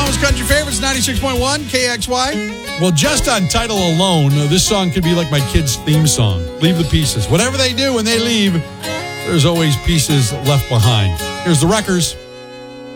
Arizona's country favorites, 96.1 KXY. Well, just on title alone, this song could be like my kids' theme song. Leave the pieces. Whatever they do when they leave, there's always pieces left behind. Here's the Wreckers.